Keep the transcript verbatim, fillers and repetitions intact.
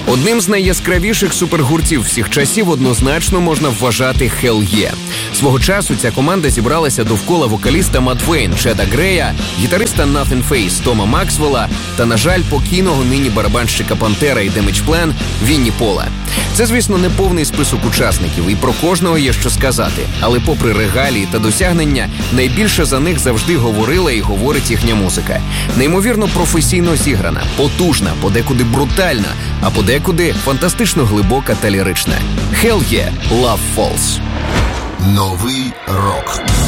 Одним з найяскравіших супергуртів всіх часів однозначно можна вважати Hell Yeah. Свого часу ця команда зібралася довкола вокаліста Мадвейн Чеда Грея, гітариста Nothing Face Тома Максвелла та, на жаль, покійного нині барабанщика Пантера і Damage Plan Вінні Пола. Це, звісно, не повний список учасників, і про кожного є що сказати. Але попри регалії та досягнення, найбільше за них завжди говорила і говорить їхня музика. Неймовірно професійно зіграна, потужна, подекуди брутальна, а подекуди фантастично глибока та лірична. Hell Yeah, Love Falls. Новий рок.